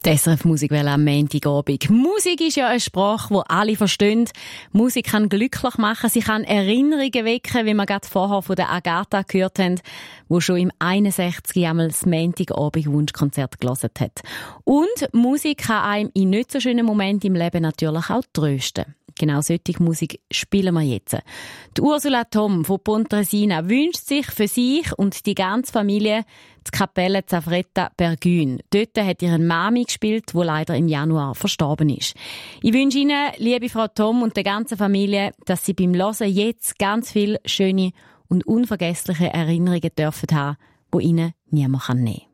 Die SRF Musikwelle am Montagabend. Musik ist ja eine Sprache, die alle verstehen. Musik kann glücklich machen, sie kann Erinnerungen wecken, wie wir gerade vorher von der Agatha gehört haben, die schon im 61 einmal das Montagabend-Wunschkonzert gehört hat. Und Musik kann einem in nicht so schönen Momenten im Leben natürlich auch trösten. Genau solche Musik spielen wir jetzt. Die Ursula Tom von Pontresina wünscht sich für sich und die ganze Familie die Kapelle Zafretta Bergün. Dort hat ihre Mami gespielt, die leider im Januar verstorben ist. Ich wünsche Ihnen, liebe Frau Tom und der ganzen Familie, dass Sie beim Hören jetzt ganz viele schöne und unvergessliche Erinnerungen dürfen haben, die Ihnen niemand nehmen kann.